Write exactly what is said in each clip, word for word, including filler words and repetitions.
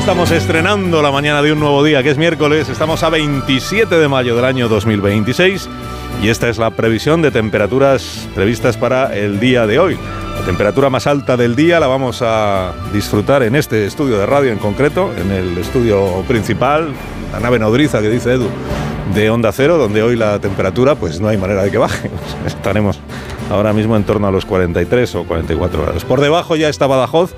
Estamos estrenando la mañana de un nuevo día, que es miércoles. Estamos a veintisiete de mayo del año dos mil veintiséis y esta es la previsión de temperaturas previstas para el día de hoy. La temperatura más alta del día la vamos a disfrutar en este estudio de radio en concreto, en el estudio principal, la nave nodriza que dice Edu, de Onda Cero, donde hoy la temperatura pues no hay manera de que baje. Estaremos ahora mismo en torno a los cuarenta y tres o cuarenta y cuatro grados. Por debajo ya está Badajoz,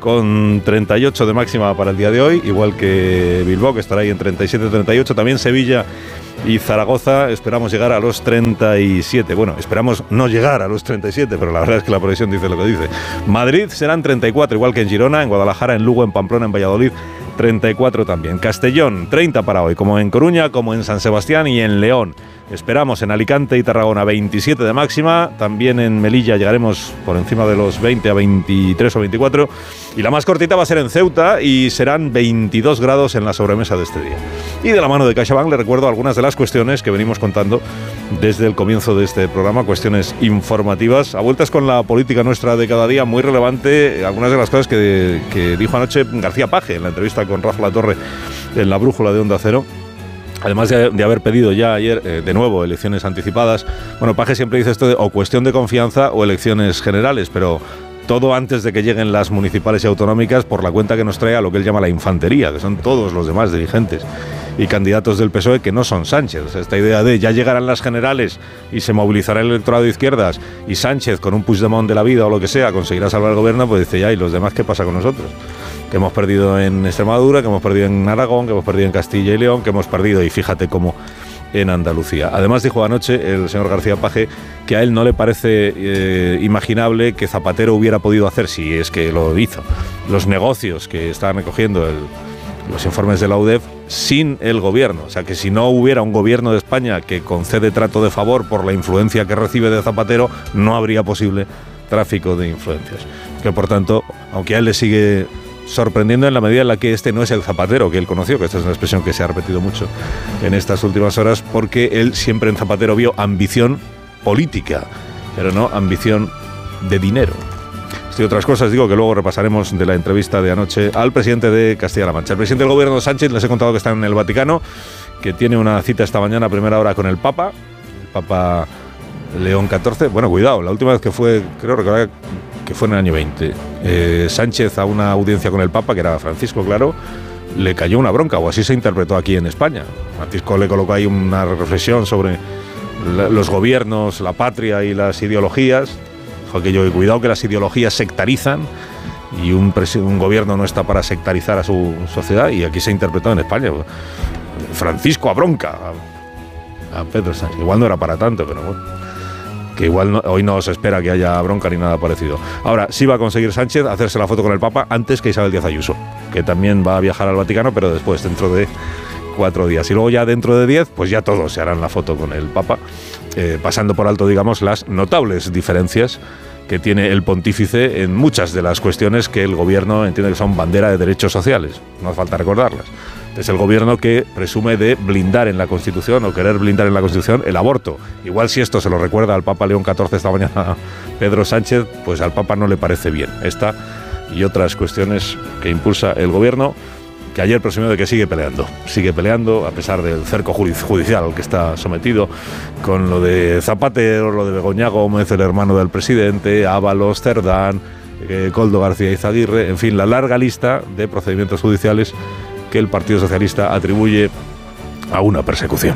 con treinta y ocho de máxima para el día de hoy, igual que Bilbao, que estará ahí en treinta y siete, treinta y ocho. También Sevilla y Zaragoza esperamos llegar a los treinta y siete. Bueno, esperamos no llegar a los treinta y siete, pero la verdad es que la previsión dice lo que dice. Madrid serán treinta y cuatro, igual que en Girona, en Guadalajara, en Lugo, en Pamplona, en Valladolid, treinta y cuatro también. Castellón, treinta para hoy, como en Coruña, como en San Sebastián y en León. Esperamos en Alicante y Tarragona veintisiete de máxima, también en Melilla llegaremos por encima de los veinte a veintitrés o veinticuatro, y la más cortita va a ser en Ceuta y serán veintidós grados en la sobremesa de este día. Y de la mano de CaixaBank le recuerdo algunas de las cuestiones que venimos contando desde el comienzo de este programa, cuestiones informativas, a vueltas con la política nuestra de cada día, muy relevante, algunas de las cosas que, que dijo anoche García Paje en la entrevista con Rafa Latorre en La Brújula de Onda Cero. Además de, de haber pedido ya ayer, eh, de nuevo, elecciones anticipadas. Bueno, Paje siempre dice esto de o cuestión de confianza o elecciones generales, pero todo antes de que lleguen las municipales y autonómicas, por la cuenta que nos trae a lo que él llama la infantería, que son todos los demás dirigentes y candidatos del P S O E que no son Sánchez. O sea, esta idea de ya llegarán las generales y se movilizará el electorado de izquierdas y Sánchez, con un Puigdemont de la vida o lo que sea, conseguirá salvar el gobierno, pues dice ya, ¿y los demás qué pasa con nosotros? Que hemos perdido en Extremadura, que hemos perdido en Aragón, que hemos perdido en Castilla y León, que hemos perdido, y fíjate cómo, en Andalucía. Además dijo anoche el señor García Paje que a él no le parece eh, imaginable que Zapatero hubiera podido hacer, si es que lo hizo, los negocios que estaban recogiendo el, los informes de la U D E F sin el gobierno. O sea, que si no hubiera un gobierno de España que concede trato de favor por la influencia que recibe de Zapatero, no habría posible tráfico de influencias. Que por tanto, aunque a él le sigue sorprendiendo en la medida en la que este no es el Zapatero que él conoció, que esta es una expresión que se ha repetido mucho en estas últimas horas, porque él siempre en Zapatero vio ambición política, pero no ambición de dinero. Y otras cosas, digo, que luego repasaremos de la entrevista de anoche al presidente de Castilla-La Mancha. El presidente del gobierno, Sánchez, les he contado que está en el Vaticano, que tiene una cita esta mañana a primera hora con el Papa, el Papa León catorce. Bueno, cuidado, la última vez que fue, creo recordar que fue en el año veinte, eh, Sánchez a una audiencia con el Papa, que era Francisco, claro, le cayó una bronca, o así se interpretó aquí en España. Francisco le colocó ahí una reflexión sobre la, los gobiernos, la patria y las ideologías. Dijo aquello, cuidado que las ideologías sectarizan y un, un gobierno no está para sectarizar a su sociedad, y aquí se interpretó en España. Francisco a bronca a, a Pedro Sánchez. Igual no era para tanto, pero bueno, que igual no, hoy no se espera que haya bronca ni nada parecido. Ahora, sí va a conseguir Sánchez hacerse la foto con el Papa antes que Isabel Díaz Ayuso, que también va a viajar al Vaticano, pero después, dentro de cuatro días. Y luego ya dentro de diez, pues ya todos se harán la foto con el Papa, eh, pasando por alto, digamos, las notables diferencias que tiene el pontífice en muchas de las cuestiones que el gobierno entiende que son bandera de derechos sociales. No hace falta recordarlas. Es el gobierno que presume de blindar en la Constitución o querer blindar en la Constitución el aborto. Igual si esto se lo recuerda al Papa León catorce esta mañana a Pedro Sánchez, pues al Papa no le parece bien. Esta y otras cuestiones que impulsa el gobierno, que ayer presumió de que sigue peleando. Sigue peleando a pesar del cerco judicial al que está sometido, con lo de Zapatero, lo de Begoña Gómez, el hermano del presidente, Ábalos, Cerdán, eh, Koldo García Izaguirre, en fin, la larga lista de procedimientos judiciales que el Partido Socialista atribuye a una persecución.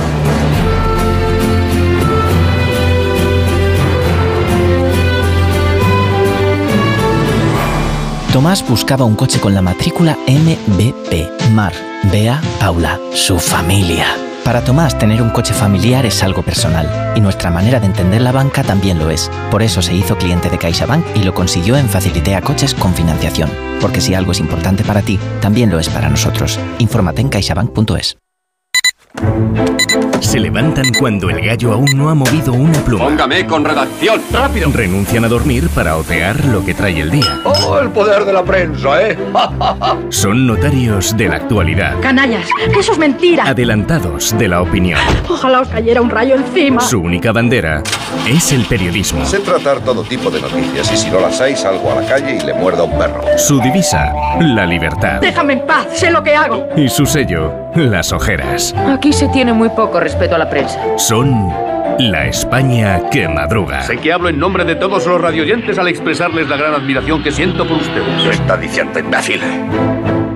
Tomás buscaba un coche con la matrícula M B P, Mar, Bea, Paula, su familia. Para Tomás, tener un coche familiar es algo personal, y nuestra manera de entender la banca también lo es. Por eso se hizo cliente de CaixaBank y lo consiguió en Facilitea Coches con financiación. Porque si algo es importante para ti, también lo es para nosotros. Infórmate en caixabank punto es. Se levantan cuando el gallo aún no ha movido una pluma. Póngame con redacción, rápido. Renuncian a dormir para otear lo que trae el día. ¡Oh, el poder de la prensa, eh! Son notarios de la actualidad. Canallas, eso es mentira. Adelantados de la opinión. Ojalá os cayera un rayo encima. Su única bandera es el periodismo. Sé tratar todo tipo de noticias y si no las hay salgo a la calle y le muerdo a un perro. Su divisa, la libertad. Déjame en paz, sé lo que hago. Y su sello, las ojeras. Aquí se tiene muy poco respeto a la prensa. Son la España que madruga. Sé que hablo en nombre de todos los radioyentes al expresarles la gran admiración que siento por ustedes. ¿Qué está diciendo, imbécil?